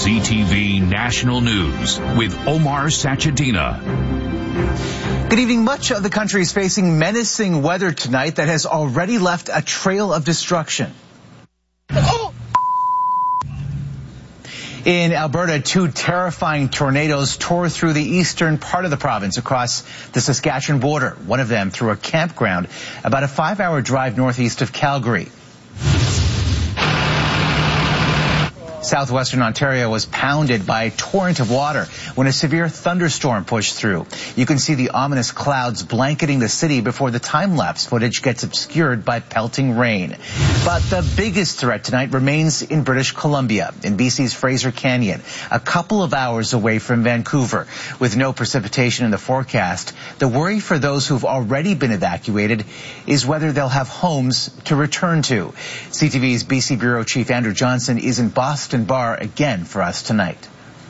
CTV National News with Omar Sachedina. Good evening. Much of the country is facing menacing weather tonight that has already left a trail of destruction. In Alberta, two terrifying tornadoes tore through the eastern part of the province across the Saskatchewan border, one of them through a campground about a 5-hour drive northeast of Calgary. Southwestern Ontario was pounded by a torrent of water when a severe thunderstorm pushed through. You can see the ominous clouds blanketing the city before the time-lapse footage gets obscured by pelting rain. But the biggest threat tonight remains in British Columbia, in BC's Fraser Canyon, a couple of hours away from Vancouver. With no precipitation in the forecast, the worry for those who've already been evacuated is whether they'll have homes to return to. CTV's BC Bureau Chief Andrew Johnson is in Boston Bar again for us tonight.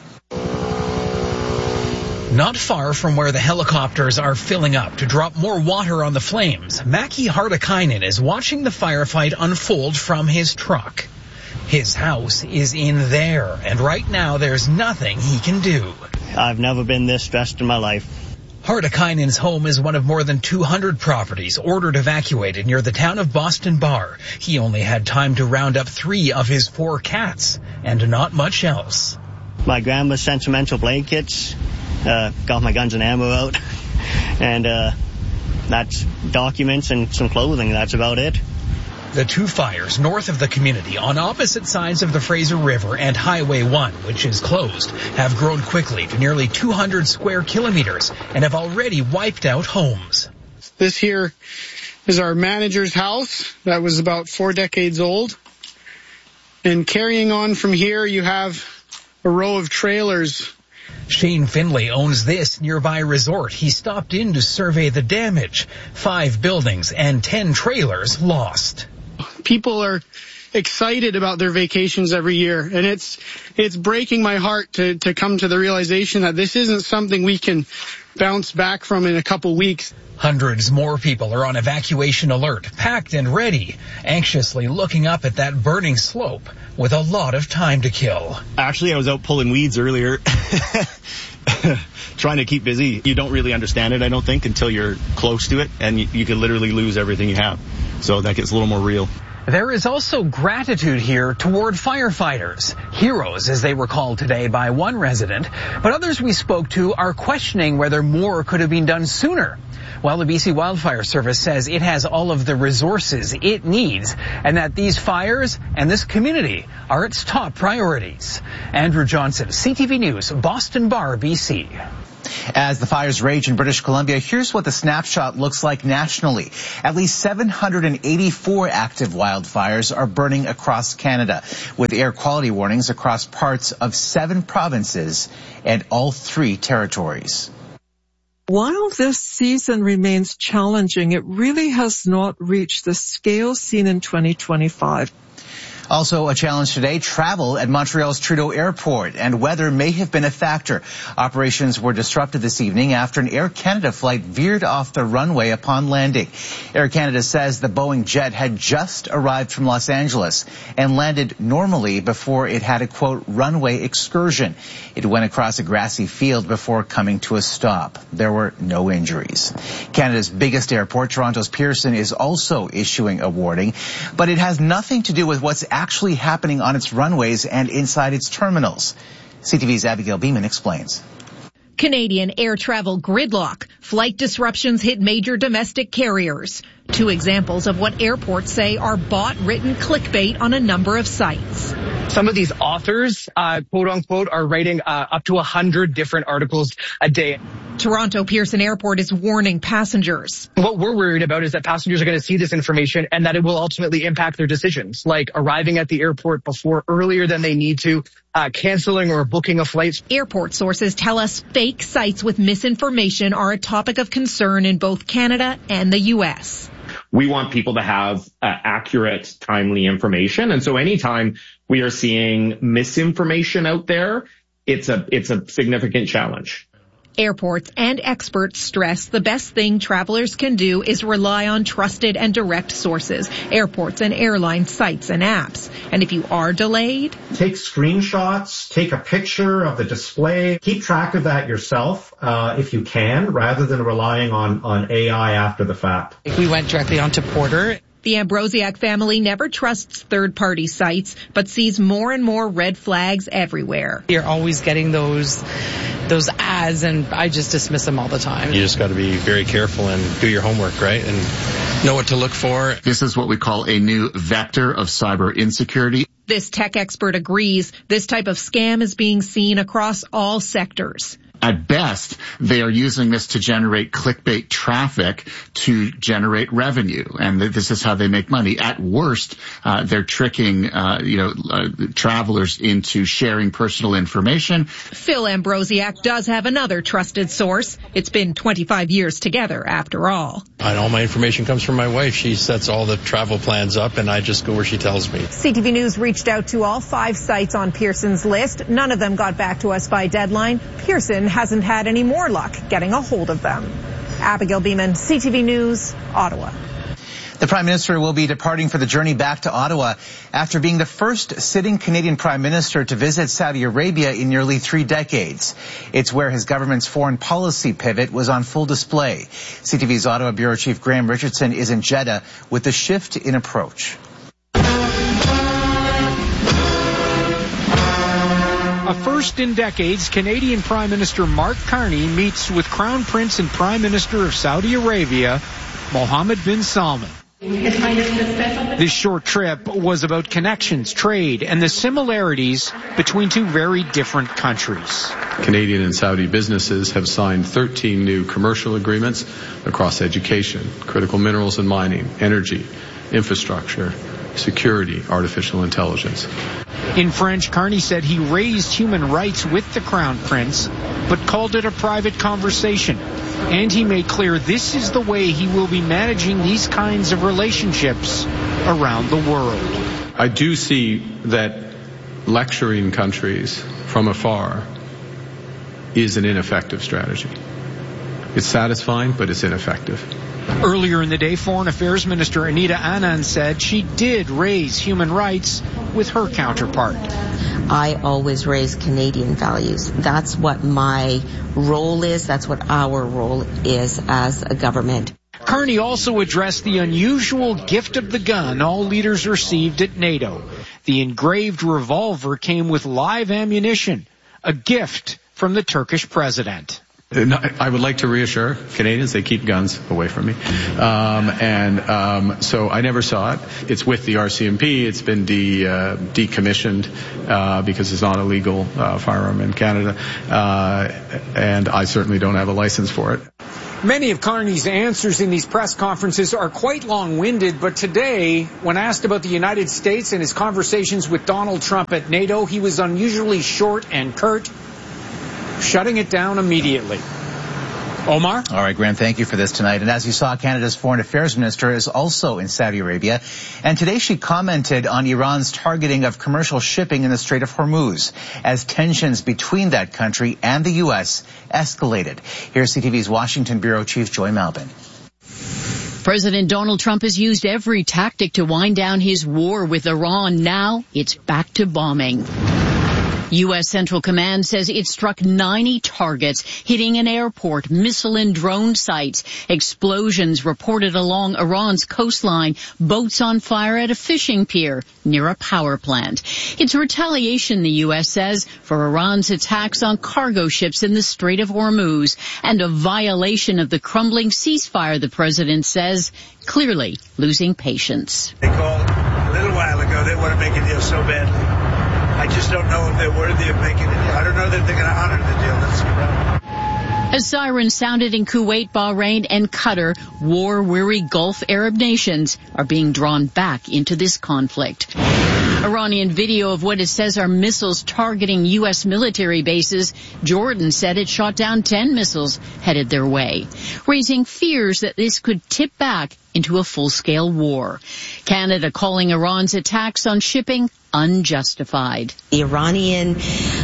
Not far from where the helicopters are filling up to drop more water on the flames, Maki Hardakainen is watching the firefight unfold from his truck. His house is in there, and right now there's nothing he can do. I've never been this stressed in my life. Hardakainen's home is one of more than 200 properties ordered evacuated near the town of Boston Bar. He only had time to round up 3 of his 4 cats, and not much else. My grandma's sentimental blankets, got my guns and ammo out, and that's documents and some clothing. That's about it. The 2 fires north of the community on opposite sides of the Fraser River and Highway 1, which is closed, have grown quickly to nearly 200 square kilometers and have already wiped out homes. This here is our manager's house that was about 4 decades old. And carrying on from here, you have a row of trailers. Shane Finlay owns this nearby resort. He stopped in to survey the damage. 5 buildings and 10 trailers lost. People are excited about their vacations every year, and it's breaking my heart to come to the realization that this isn't something we can bounce back from in a couple weeks. Hundreds more people are on evacuation alert, packed and ready, anxiously looking up at that burning slope with a lot of time to kill. Actually, I was out pulling weeds earlier, trying to keep busy. You don't really understand it, I don't think, until you're close to it, and you can literally lose everything you have. So that gets a little more real. There is also gratitude here toward firefighters, heroes as they were called today by one resident, but others we spoke to are questioning whether more could have been done sooner. While the BC Wildfire Service says it has all of the resources it needs and that these fires and this community are its top priorities. Andrew Johnson, CTV News, Boston Bar, BC. As the fires rage in British Columbia, here's what the snapshot looks like nationally. At least 784 active wildfires are burning across Canada, with air quality warnings across parts of 7 provinces and all 3 territories. While this season remains challenging, it really has not reached the scale seen in 2025. Also a challenge today, travel at Montreal's Trudeau Airport, and weather may have been a factor. Operations were disrupted this evening after an Air Canada flight veered off the runway upon landing. Air Canada says the Boeing jet had just arrived from Los Angeles and landed normally before it had a, quote, runway excursion. It went across a grassy field before coming to a stop. There were no injuries. Canada's biggest airport, Toronto's Pearson, is also issuing a warning, but it has nothing to do with what's actually happening on its runways and inside its terminals. CTV's Abigail Beeman explains. Canadian air travel gridlock. Flight disruptions hit major domestic carriers. 2 examples of what airports say are bot-written clickbait on a number of sites. Some of these authors, quote unquote, are writing up to 100 different articles a day. Toronto Pearson Airport is warning passengers. What we're worried about is that passengers are going to see this information and that it will ultimately impact their decisions, like arriving at the airport earlier than they need to, canceling or booking a flight. Airport sources tell us fake sites with misinformation are a topic of concern in both Canada and the U.S. We want people to have accurate, timely information. And so anytime we are seeing misinformation out there, it's a significant challenge. Airports and experts stress the best thing travelers can do is rely on trusted and direct sources, airports and airline sites and apps. And if you are delayed, take screenshots, take a picture of the display, keep track of that yourself if you can, rather than relying on AI after the fact. We went directly onto Porter. The Ambrosiak family never trusts third-party sites, but sees more and more red flags everywhere. You're always getting those ads, and I just dismiss them all the time. You just got to be very careful and do your homework, right? And know what to look for. This is what we call a new vector of cyber insecurity. This tech expert agrees this type of scam is being seen across all sectors. At best, they are using this to generate clickbait traffic to generate revenue, and this is how they make money. At worst, they're tricking, travelers into sharing personal information. Phil Ambrosiak does have another trusted source. It's been 25 years together, after all. And all my information comes from my wife. She sets all the travel plans up, and I just go where she tells me. CTV News reached out to all 5 sites on Pearson's list. None of them got back to us by deadline. Pearson hasn't had any more luck getting a hold of them. Abigail Beeman, CTV News, Ottawa. The Prime Minister will be departing for the journey back to Ottawa after being the first sitting Canadian Prime Minister to visit Saudi Arabia in nearly 3 decades. It's where his government's foreign policy pivot was on full display. CTV's Ottawa Bureau Chief Graham Richardson is in Jeddah with the shift in approach. A first in decades, Canadian Prime Minister Mark Carney meets with Crown Prince and Prime Minister of Saudi Arabia, Mohammed bin Salman. This short trip was about connections, trade, and the similarities between 2 very different countries. Canadian and Saudi businesses have signed 13 new commercial agreements across education, critical minerals and mining, energy, infrastructure, security, artificial intelligence. In French, Carney said he raised human rights with the Crown Prince, but called it a private conversation. And he made clear this is the way he will be managing these kinds of relationships around the world. I do see that lecturing countries from afar is an ineffective strategy. It's satisfying, but it's ineffective. Earlier in the day, Foreign Affairs Minister Anita Anand said she did raise human rights with her counterpart. I always raise Canadian values. That's what my role is. That's what our role is as a government. Carney also addressed the unusual gift of the gun all leaders received at NATO. The engraved revolver came with live ammunition, a gift from the Turkish president. I would like to reassure Canadians they keep guns away from me. So I never saw it. It's with the RCMP. It's been decommissioned because it's not a legal firearm in Canada. And I certainly don't have a license for it. Many of Carney's answers in these press conferences are quite long-winded, but today, when asked about the United States and his conversations with Donald Trump at NATO, he was unusually short and curt, shutting it down immediately. Omar? All right, Graham, thank you for this tonight. And as you saw, Canada's Foreign Affairs Minister is also in Saudi Arabia. And today she commented on Iran's targeting of commercial shipping in the Strait of Hormuz as tensions between that country and the U.S. escalated. Here's CTV's Washington Bureau Chief Joy Malbin. President Donald Trump has used every tactic to wind down his war with Iran. Now it's back to bombing. U.S. Central Command says it struck 90 targets, hitting an airport, missile and drone sites, explosions reported along Iran's coastline, boats on fire at a fishing pier near a power plant. It's retaliation, the U.S. says, for Iran's attacks on cargo ships in the Strait of Hormuz and a violation of the crumbling ceasefire, the president says, clearly losing patience. They called a little while ago. They want to make a deal so badly. I just don't know if they're worthy of making a deal. I don't know that they're going to honor the deal. That's the problem. As sirens sounded in Kuwait, Bahrain, and Qatar, war-weary Gulf Arab nations are being drawn back into this conflict. Iranian video of what it says are missiles targeting U.S. military bases. Jordan said it shot down 10 missiles headed their way, raising fears that this could tip back into a full-scale war. Canada calling Iran's attacks on shipping unjustified. The Iranian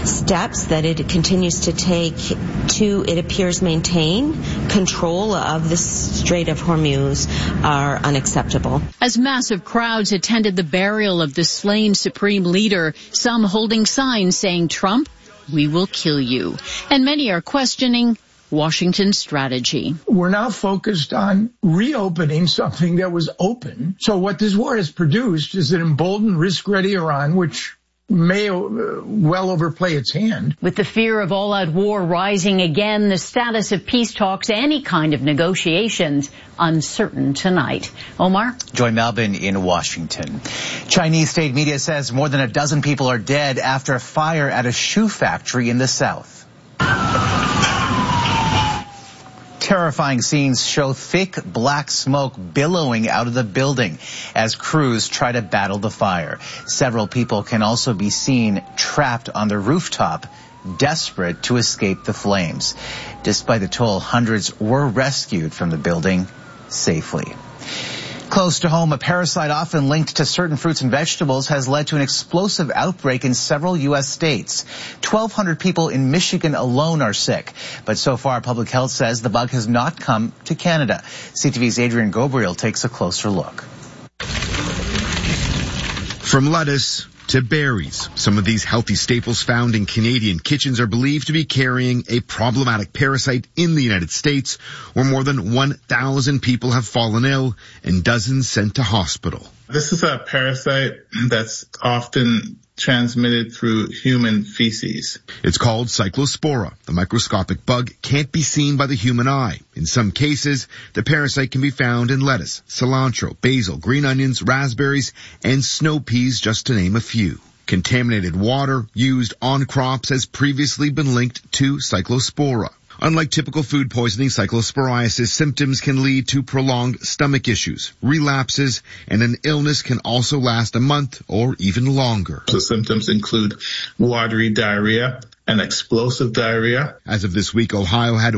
steps that it continues to take to, it appears, maintain control of the Strait of Hormuz are unacceptable. As massive crowds attended the burial of the slain Supreme Leader, some holding signs saying, "Trump, we will kill you." And many are questioning Washington's strategy. We're now focused on reopening something that was open. So what this war has produced is an emboldened, risk-ready Iran, which may well overplay its hand. With the fear of all-out war rising again, the status of peace talks, any kind of negotiations, uncertain tonight. Omar? Joy Melvin in Washington. Chinese state media says more than a dozen people are dead after a fire at a shoe factory in the south. Terrifying scenes show thick black smoke billowing out of the building as crews try to battle the fire. Several people can also be seen trapped on the rooftop, desperate to escape the flames. Despite the toll, hundreds were rescued from the building safely. Close to home, a parasite often linked to certain fruits and vegetables has led to an explosive outbreak in several U.S. states. 1,200 people in Michigan alone are sick. But so far, public health says the bug has not come to Canada. CTV's Adrian Gobriel takes a closer look. From lettuce to berries, some of these healthy staples found in Canadian kitchens are believed to be carrying a problematic parasite in the United States, where more than 1,000 people have fallen ill and dozens sent to hospital. This is a parasite that's often transmitted through human feces. It's called Cyclospora. The microscopic bug can't be seen by the human eye. In some cases, the parasite can be found in lettuce, cilantro, basil, green onions, raspberries, and snow peas, just to name a few. Contaminated water used on crops has previously been linked to Cyclospora. Unlike typical food poisoning, cyclosporiasis symptoms can lead to prolonged stomach issues, relapses, and an illness can also last a month or even longer. The symptoms include watery diarrhea and explosive diarrhea. As of this week, Ohio had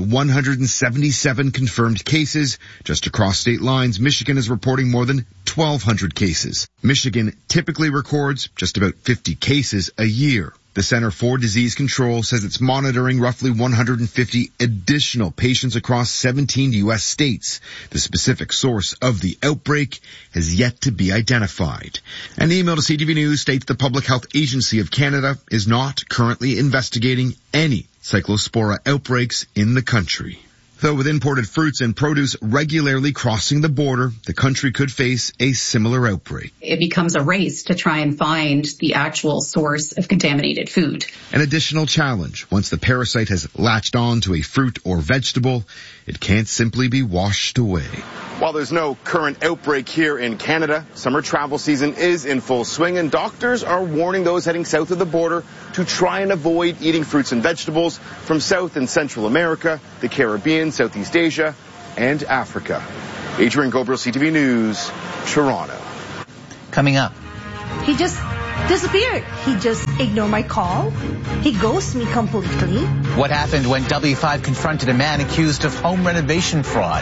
177 confirmed cases. Just across state lines, Michigan is reporting more than 1,200 cases. Michigan typically records just about 50 cases a year. The Center for Disease Control says it's monitoring roughly 150 additional patients across 17 U.S. states. The specific source of the outbreak has yet to be identified. An email to CTV News states the Public Health Agency of Canada is not currently investigating any Cyclospora outbreaks in the country. Though with imported fruits and produce regularly crossing the border, the country could face a similar outbreak. It becomes a race to try and find the actual source of contaminated food. An additional challenge: once the parasite has latched on to a fruit or vegetable, it can't simply be washed away. While there's no current outbreak here in Canada, summer travel season is in full swing, and doctors are warning those heading south of the border to try and avoid eating fruits and vegetables from South and Central America, the Caribbean, Southeast Asia, and Africa. Adrian Gobriel, CTV News, Toronto. Coming up. He just disappeared. He just ignored my call. He ghosted me completely. What happened when W5 confronted a man accused of home renovation fraud?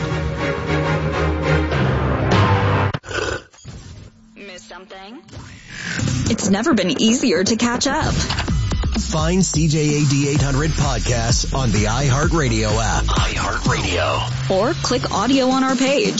Miss something? It's never been easier to catch up. Find CJAD 800 podcasts on the iHeartRadio app. iHeartRadio. Or click audio on our page.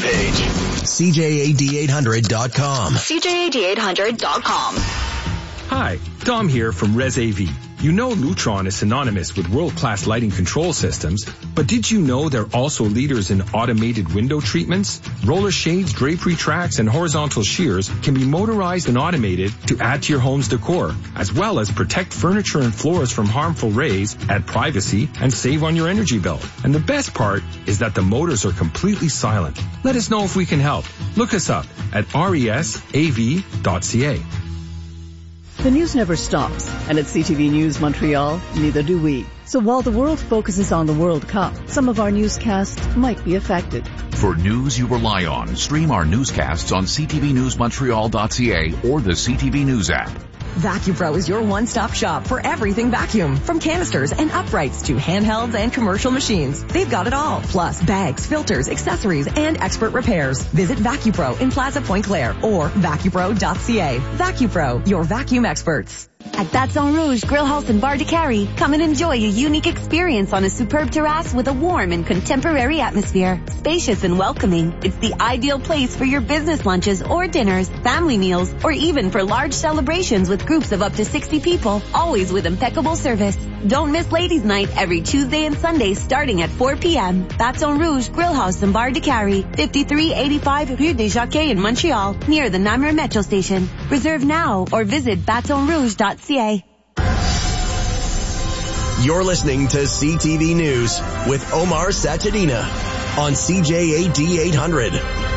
CJAD800.com. CJAD800.com. Hi, Dom here from ResAV. You know Lutron is synonymous with world-class lighting control systems, but did you know they're also leaders in automated window treatments? Roller shades, drapery tracks, and horizontal shears can be motorized and automated to add to your home's decor, as well as protect furniture and floors from harmful rays, add privacy, and save on your energy bill. And the best part is that the motors are completely silent. Let us know if we can help. Look us up at resav.ca. The news never stops, and at CTV News Montreal, neither do we. So while the world focuses on the World Cup, some of our newscasts might be affected. For news you rely on, stream our newscasts on ctvnewsmontreal.ca or the CTV News app. VacuPro is your one-stop shop for everything vacuum, from canisters and uprights to handhelds and commercial machines. They've got it all, plus bags, filters, accessories, and expert repairs. Visit VacuPro in Plaza Pointe Claire or vacupro.ca. VacuPro, your vacuum experts. At Baton Rouge Grill House and Bar de Carry, come and enjoy a unique experience on a superb terrace with a warm and contemporary atmosphere. Spacious and welcoming, it's the ideal place for your business lunches or dinners, family meals, or even for large celebrations with groups of up to 60 people, always with impeccable service. Don't miss Ladies' Night every Tuesday and Sunday starting at 4 p.m. Baton Rouge Grill House and Bar de Carry, 5385 Rue des Jockeys in Montreal, near the Namur Metro Station. Reserve now or visit batonrouge.ca. You're listening to CTV News with Omar Sachedina on CJAD 800.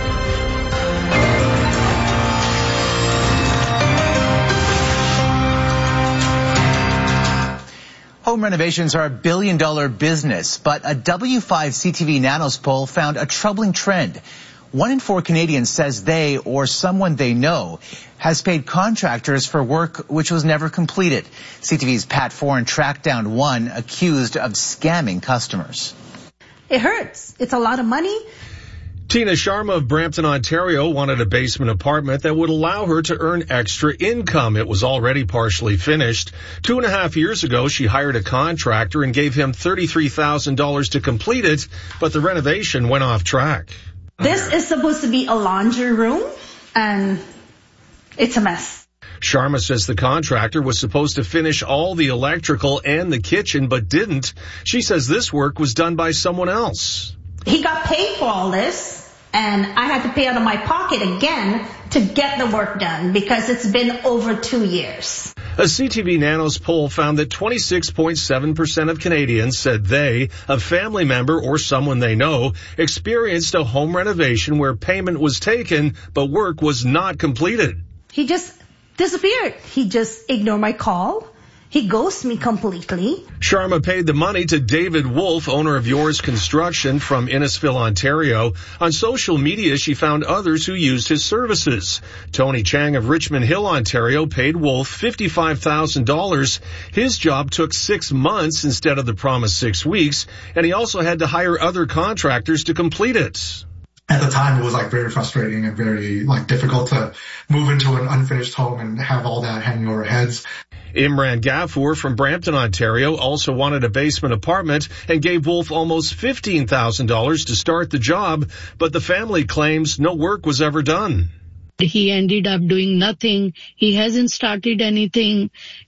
Home renovations are a billion-dollar business, but a W5 CTV Nanos poll found a troubling trend. 1 in 4 Canadians says they or someone they know has paid contractors for work which was never completed. CTV's Pat Foran tracked down one accused of scamming customers. It hurts. It's a lot of money. Tina Sharma of Brampton, Ontario wanted a basement apartment that would allow her to earn extra income. It was already partially finished. 2.5 years ago, she hired a contractor and gave him $33,000 to complete it, but the renovation went off track. This is supposed to be a laundry room, and it's a mess. Sharma says the contractor was supposed to finish all the electrical and the kitchen, but didn't. She says this work was done by someone else. He got paid for all this, and I had to pay out of my pocket again to get the work done because it's been over 2 years. A CTV Nanos poll found that 26.7% of Canadians said they, a family member or someone they know, experienced a home renovation where payment was taken but work was not completed. He just disappeared. He just ignored my call. He ghosted me completely. Sharma paid the money to David Wolf, owner of Yours Construction from Innisfil, Ontario. On social media, she found others who used his services. Tony Chang of Richmond Hill, Ontario, paid Wolf $55,000. His job took 6 months instead of the promised 6 weeks, and he also had to hire other contractors to complete it. At the time, it was very frustrating and very difficult to move into an unfinished home and have all that hanging over heads. Imran Gaffour from Brampton, Ontario, also wanted a basement apartment and gave Wolf almost $15,000 to start the job, but the family claims no work was ever done. He ended up doing nothing. He hasn't started anything,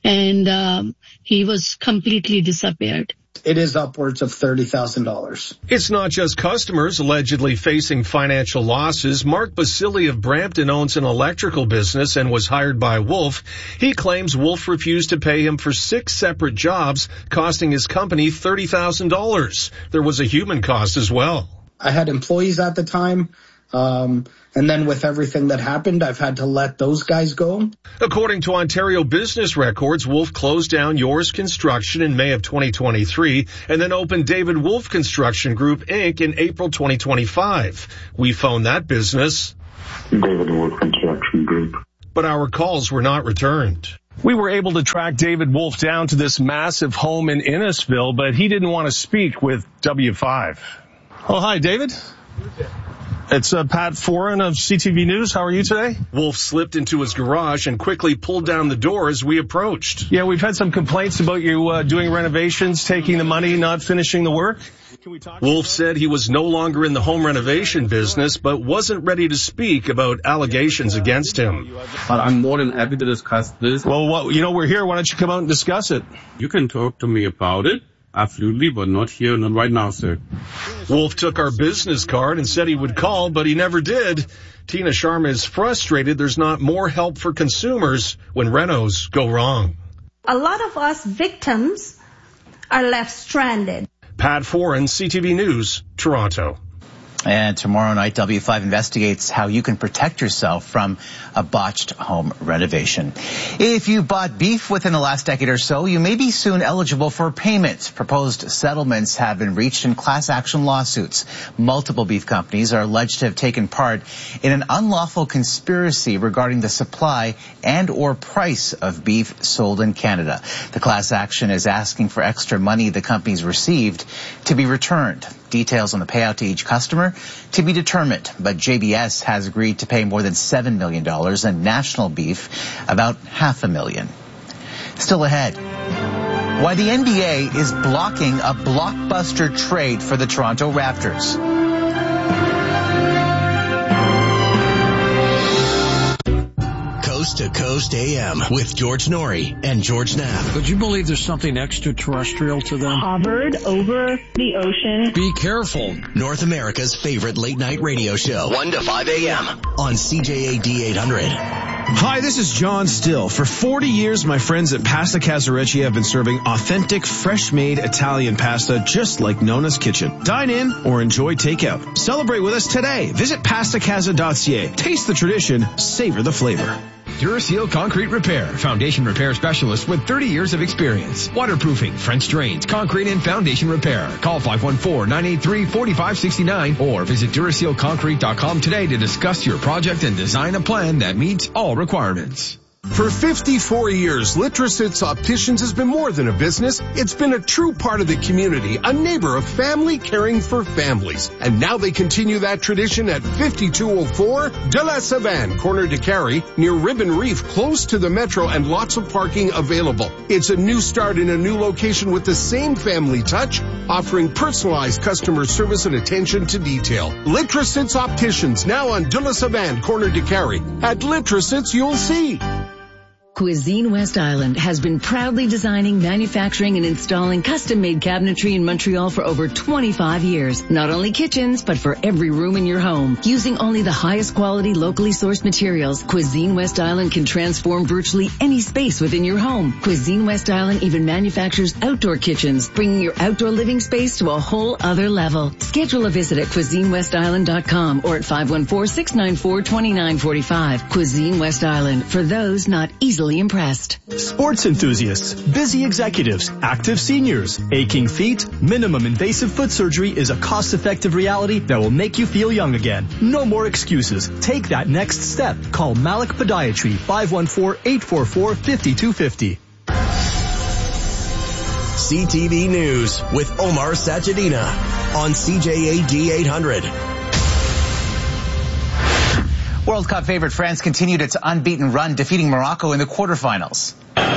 and he was completely disappeared. It is upwards of $30,000. It's not just customers allegedly facing financial losses. Mark Basili of Brampton owns an electrical business and was hired by Wolf. He claims Wolf refused to pay him for 6 separate jobs, costing his company $30,000. There was a human cost as well. I had employees at the time. And then with everything that happened, I've had to let those guys go. According to Ontario Business Records, Wolf closed down Yours Construction in May of 2023 and then opened David Wolf Construction Group, Inc. in April 2025. We phoned that business. David Wolf Construction Group. But our calls were not returned. We were able to track David Wolf down to this massive home in Innisfil, but he didn't want to speak with W5. Oh, hi, David. It's Pat Foran of CTV News. How are you today? Wolf slipped into his garage and quickly pulled down the door as we approached. Yeah, we've had some complaints about you doing renovations, taking the money, not finishing the work. Wolf said he was no longer in the home renovation business, but wasn't ready to speak about allegations against him. But I'm more than happy to discuss this. Well, we're here. Why don't you come out and discuss it? You can talk to me about it. Absolutely, but not here, not right now, sir. Wolf took our business card and said he would call, but he never did. Tina Sharma is frustrated there's not more help for consumers when renos go wrong. A lot of us victims are left stranded. Pat Foran, CTV News, Toronto. And tomorrow night, W5 investigates how you can protect yourself from a botched home renovation. If you bought beef within the last decade or so, you may be soon eligible for payment. Proposed settlements have been reached in class action lawsuits. Multiple beef companies are alleged to have taken part in an unlawful conspiracy regarding the supply and or price of beef sold in Canada. The class action is asking for extra money the companies received to be returned. Details on the payout to each customer to be determined, but JBS has agreed to pay more than $7 million and National Beef about $500,000. Still ahead, why the NBA is blocking a blockbuster trade for the Toronto Raptors. Coast to Coast AM with George Norrie and George Knapp. Would you believe there's something extraterrestrial to them? Hovered over the ocean. Be careful. North America's favorite late night radio show, 1 to 5 a.m. on CJAD 800. Hi, this is John Still. For 40 years, my friends at Pasta Casarecci have been serving authentic, fresh-made Italian pasta just like Nona's Kitchen. Dine in or enjoy takeout. Celebrate with us today. Visit pastacasa.ca. Taste the tradition, savor the flavor. Duraseal Concrete Repair, foundation repair specialist with 30 years of experience. Waterproofing, French drains, concrete and foundation repair. Call 514-983-4569 or visit DurasealConcrete.com today to discuss your project and design a plan that meets all requirements. For 54 years, Litrositz Opticians has been more than a business. It's been a true part of the community, a neighbor of family caring for families. And now they continue that tradition at 5204 De La Savane, corner de Carey, near Ribbon Reef, close to the metro and lots of parking available. It's a new start in a new location with the same family touch, offering personalized customer service and attention to detail. Litrositz Opticians, now on De La Savane, corner de Carey. At Litrositz, you'll see. Cuisine West Island has been proudly designing, manufacturing, and installing custom-made cabinetry in Montreal for over 25 years. Not only kitchens, but for every room in your home. Using only the highest quality, locally sourced materials, Cuisine West Island can transform virtually any space within your home. Cuisine West Island even manufactures outdoor kitchens, bringing your outdoor living space to a whole other level. Schedule a visit at CuisineWestIsland.com or at 514-694-2945. Cuisine West Island, for those not easily impressed. Sports enthusiasts, busy executives, active seniors, aching feet, minimum invasive foot surgery is a cost-effective reality that will make you feel young again. No more excuses. Take that next step. Call Malik Podiatry, 514-844-5250. CTV News with Omar Sachedina on CJAD 800. World Cup favorite France continued its unbeaten run, defeating Morocco in the quarterfinals.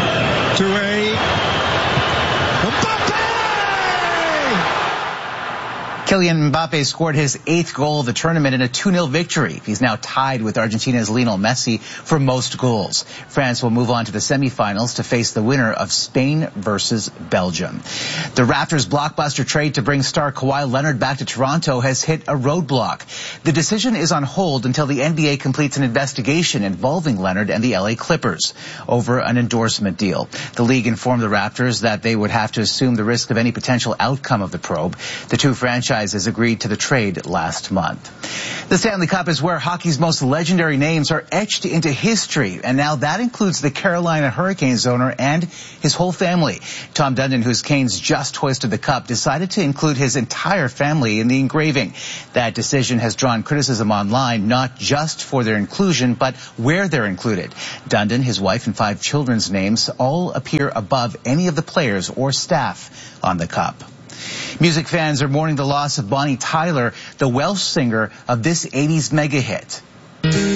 Kylian Mbappe scored his 8th goal of the tournament in a 2-0 victory. He's now tied with Argentina's Lionel Messi for most goals. France will move on to the semifinals to face the winner of Spain versus Belgium. The Raptors' blockbuster trade to bring star Kawhi Leonard back to Toronto has hit a roadblock. The decision is on hold until the NBA completes an investigation involving Leonard and the LA Clippers over an endorsement deal. The league informed the Raptors that they would have to assume the risk of any potential outcome of the probe. The two franchises agreed to the trade last month. The Stanley Cup is where hockey's most legendary names are etched into history, and now that includes the Carolina Hurricanes owner and his whole family. Tom Dundon, whose Canes just hoisted the cup, decided to include his entire family in the engraving. That decision has drawn criticism online, not just for their inclusion, but where they're included. Dundon, his wife, and 5 children's names all appear above any of the players or staff on the cup. Music fans are mourning the loss of Bonnie Tyler, the Welsh singer of this 80s mega hit.